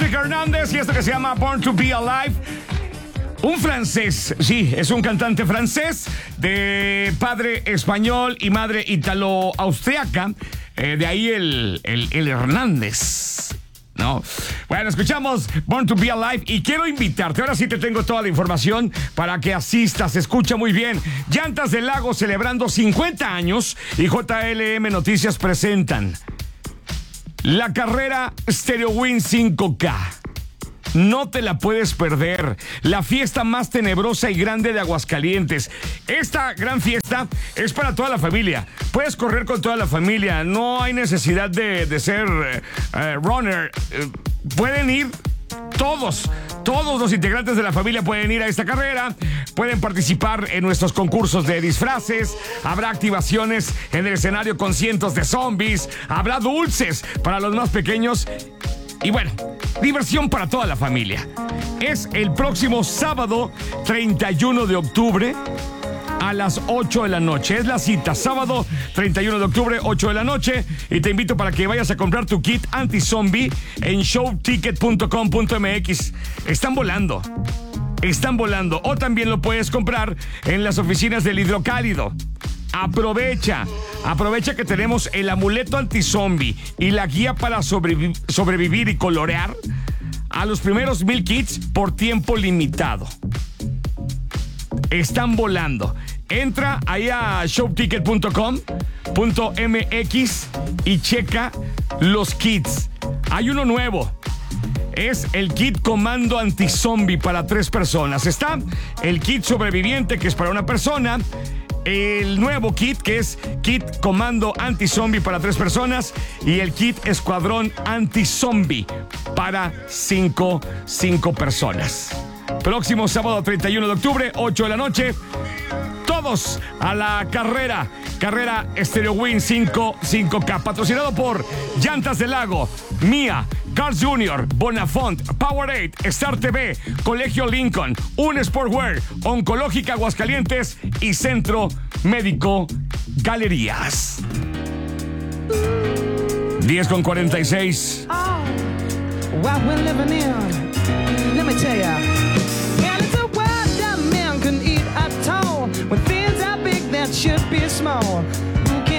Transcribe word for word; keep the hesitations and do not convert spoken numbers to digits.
Patrick Hernández y esto que se llama Born to Be Alive. Un francés, sí, es un cantante francés de padre español y madre italo-austriaca. Eh, de ahí el, el, el Hernández. No. Bueno, escuchamos Born to Be Alive y quiero invitarte. Ahora sí te tengo toda la información para que asistas. Escucha muy bien. Llantas del Lago celebrando cincuenta años y J L M Noticias presentan la carrera Stereo Win cinco K. No te la puedes perder. La fiesta más tenebrosa y grande de Aguascalientes. Esta gran fiesta es para toda la familia. Puedes correr con toda la familia. No hay necesidad de, de ser uh, runner. Uh, pueden ir todos. Todos los integrantes de la familia pueden ir a esta carrera. Pueden participar en nuestros concursos de disfraces. Habrá activaciones en el escenario con cientos de zombies. Habrá dulces para los más pequeños. Y bueno, diversión para toda la familia. Es el próximo sábado treinta y uno de octubre a las ocho de la noche. Es la cita, sábado treinta y uno de octubre, ocho de la noche. Y te invito para que vayas a comprar tu kit anti-zombie en show ticket punto com punto m x. Están volando. Están volando. O también lo puedes comprar en las oficinas del Hidrocálido. Aprovecha, aprovecha que tenemos el amuleto anti-zombie y la guía para sobrevi- sobrevivir y colorear a los primeros mil kits por tiempo limitado. Están volando. Entra ahí a show ticket punto com punto m x y checa los kits. Hay uno nuevo. Es el kit comando anti-zombie para tres personas. Está el kit sobreviviente, que es para una persona. El nuevo kit, que es kit comando anti-zombie para tres personas. Y el kit escuadrón anti-zombie para cinco, cinco personas. Próximo sábado treinta y uno de octubre, ocho de la noche. Todos a la carrera. Carrera Stereo Win cinco K. Patrocinado por Llantas del Lago, Mía, Cars Junior, Bonafont, Powerade, Star T V, Colegio Lincoln, Un Sportwear, Oncológica Aguascalientes y Centro Médico Galerías. diez con cuarenta y seis. Oh, what we're living in. Let me tell ya. And it's a world that man can eat at all. When things are big, that should be small.